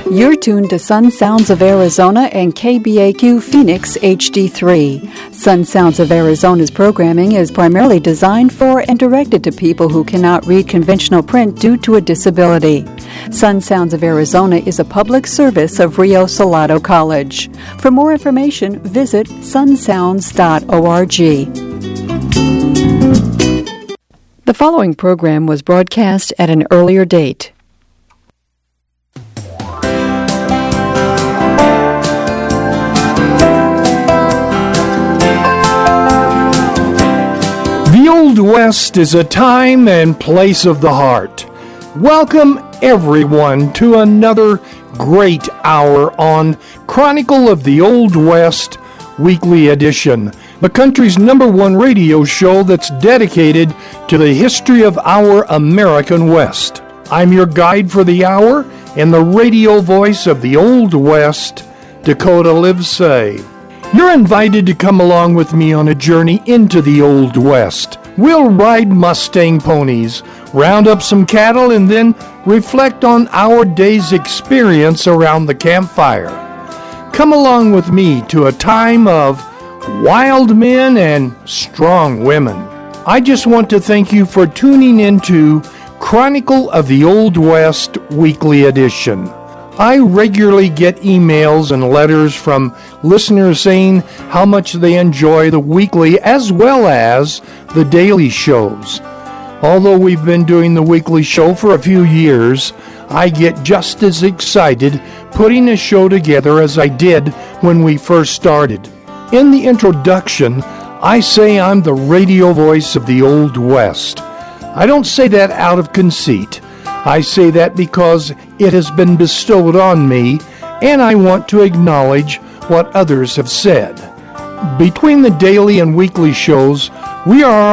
You're tuned to Sun Sounds of Arizona and KBAQ Phoenix HD3. Sun Sounds of Arizona's programming is primarily designed for and directed to people who cannot read conventional print due to a disability. Sun Sounds of Arizona is a public service of Rio Salado College. For more information, visit sunsounds.org. The following program was broadcast at an earlier date. The Old West is a time and place of the heart. Welcome everyone to another great hour on Chronicle of the Old West Weekly Edition, the country's #1 radio show that's dedicated to the history of our American West. I'm your guide for the hour and the radio voice of the Old West, Dakota Livesay. You're invited to come along with me on a journey into the Old West. We'll ride Mustang ponies, round up some cattle, and then reflect on our day's experience around the campfire. Come along with me to a time of wild men and strong women. I just want to thank you for tuning into Chronicle of the Old West Weekly Edition. I regularly get emails and letters from listeners saying how much they enjoy the weekly as well as the daily shows. Although we've been doing the weekly show for a few years, I get just as excited putting a show together as I did when we first started. In the introduction, I say I'm the radio voice of the Old West. I don't say that out of conceit. I say that because it has been bestowed on me, and I want to acknowledge what others have said. Between the daily and weekly shows, we are